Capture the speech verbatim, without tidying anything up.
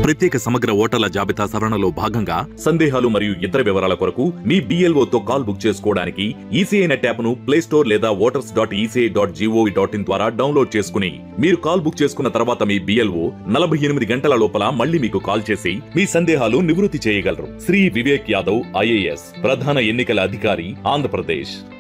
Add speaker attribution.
Speaker 1: ప్రత్యేక సమగ్ర ఓటర్ల జాబితా సవరణలో భాగంగా సందేహాలు మరియు ఇతర వివరాల కొరకు మీ బిఎల్ఓ తో కాల్ బుక్ చేసుకోవడానికి ఈసీఐ నెట్ యాప్ ను ప్లే స్టోర్ లేదా voters dot ECI dot GOV dot in ద్వారా డౌన్లోడ్ చేసుకుని మీరు కాల్ బుక్ చేసుకున్న తర్వాత మీ బిఎల్ఓ నలభై ఎనిమిది గంటల లోపల మళ్ళీ మీకు కాల్ చేసి మీ సందేహాలు నివృత్తి చేయగలరు. శ్రీ వివేక్ యాదవ్ ఐఏఎస్, ప్రధాన ఎన్నికల అధికారి, ఆంధ్రప్రదేశ్.